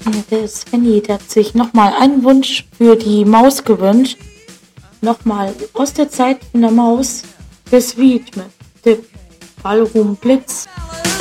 Der Svenny, der hat sich nochmal einen Wunsch für die Maus gewünscht. Nochmal aus der Zeit von der Maus. Das Lied mit dem Ballroom Blitz.